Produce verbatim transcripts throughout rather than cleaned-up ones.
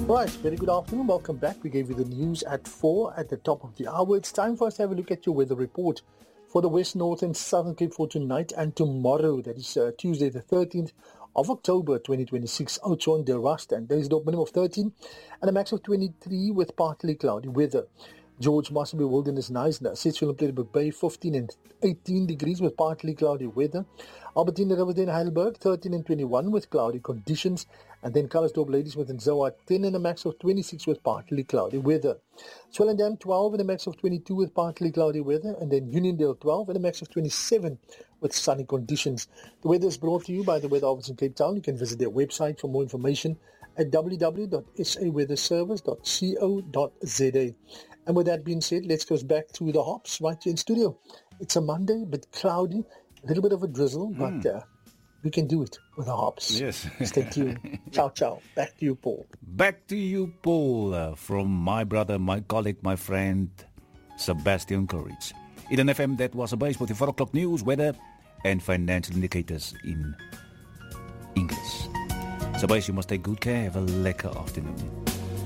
Right, very good afternoon. Welcome back. We gave you the news at four at the top of the hour. It's time for us to have a look at your weather report for the West, North and Southern Cape for tonight and tomorrow. That is uh, Tuesday the thirteenth of October twenty twenty-six. Oudtshoorn, De Rust, and there's a minimum of thirteen and a max of twenty-three with partly cloudy weather. George Massey Wilderness Knysna, Situate and Plettenberg Bay, fifteen and eighteen degrees with partly cloudy weather. Albertina, Riverdale, Heidelberg, thirteen and twenty-one with cloudy conditions. And then Calisdorp, Ladysmith and Zoa, ten and a max of twenty-six with partly cloudy weather. Swellendam, twelve and a max of twenty-two with partly cloudy weather. And then Uniondale, twelve and a max of twenty-seven with sunny conditions. The weather is brought to you by the Weather Office in Cape Town. You can visit their website for more information at w w w dot s a weather service dot co dot z a. And with that being said, let's go back to the hops right here in studio. It's a Monday, a bit cloudy, a little bit of a drizzle, but mm. uh, we can do it with the hops. Yes. Stay tuned. Ciao, ciao. Back to you, Paul. Back to you, Paul, uh, from my brother, my colleague, my friend, Sebastian Courage. Eden F M, that was a base with the four o'clock news, weather, and financial indicators in English. Sebastian, you must take good care. Have a lekker afternoon.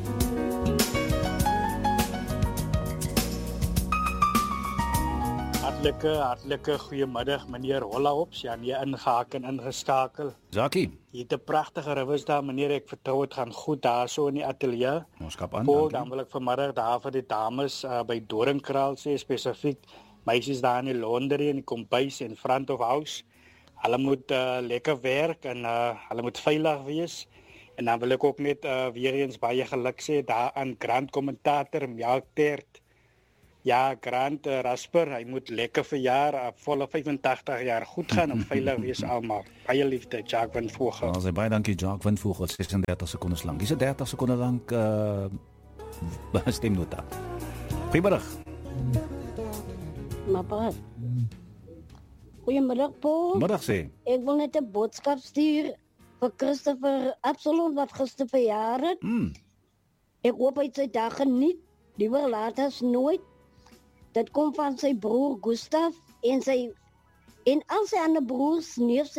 Hartlike, hartlike goeiemiddag meneer Hollahops, ja nie ingehaak en ingeskakel. Jackie. Hier het 'n pragtige rivers daar meneer, ek vertrou dit gaan goed daar so in die ateljee. Ons skap aan. Paul, dan wil ek vanmiddag daar vir die dames uh, by Doringkraal sê spesifiek, meisies daar in die laundry en die kombuis en front of house. Hulle moet uh, lekker werk en uh, hulle moet veilig wees. En dan wil ek ook net uh, weer eens baie geluk sê daar aan Grand Kommentator Melktert. Ja, Grant uh, Rasper, hy moet lekker verjaar, uh, volle vyfentagtig jaar goed gaan en veilig wees almal. Baie liefde, Jacques van Vogel. Nou, baie dankie Jacques van Vogel, sesendertig sekondes lank. Dis dertig sekondes lank uh, stemnota. Goeiemiddag. Maar pa. Goeiemiddag, Paul. Middag sê. Ek wil net 'n boodskap stuur vir Christopher Absalom wat gister verjaar het. Mm. Ek hoop hy het sy dag geniet. Liewer laat as nooit. Dit kom van sy broer Gustav en sy en al sy ander broers, neef